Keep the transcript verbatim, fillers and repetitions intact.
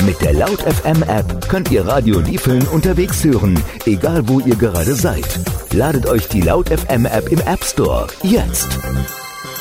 Mit der Laut F M App könnt ihr Radio Liefeln unterwegs hören, egal wo ihr gerade seid. Ladet euch die Laut F M App im App Store jetzt.